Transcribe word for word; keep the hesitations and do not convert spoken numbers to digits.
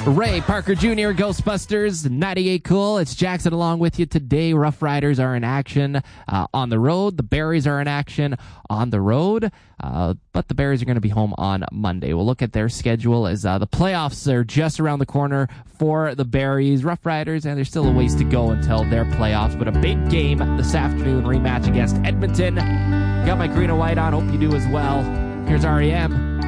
Ray Parker Junior, Ghostbusters, ninety-eight Cool. It's Jackson along with you today. Rough Riders are in action uh, on the road. The Berries are in action on the road, uh, but the Berries are going to be home on Monday. We'll look at their schedule as uh, the playoffs are just around the corner for the Berries. Rough Riders, and there's still a ways to go until their playoffs, but a big game this afternoon, rematch against Edmonton. Got my green and white on. Hope you do as well. Here's R E M.